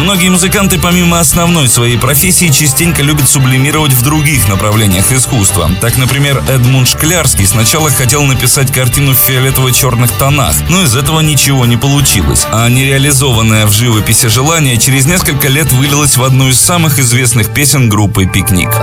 Многие музыканты помимо основной своей профессии частенько любят сублимировать в других направлениях искусства. Так, например, Эдмунд Шклярский сначала хотел написать картину в фиолетово-черных тонах, но из этого ничего не получилось. А нереализованное в живописи желание через несколько лет вылилось в одну из самых известных песен группы «Пикник».